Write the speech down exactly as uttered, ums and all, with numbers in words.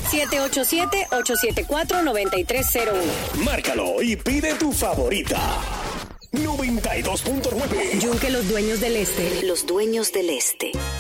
siete ocho siete, ocho siete cuatro, nueve tres cero uno. Márcalo y pide tu favorita. noventa y dos punto nueve. Yunque los dueños del este. Los dueños del este.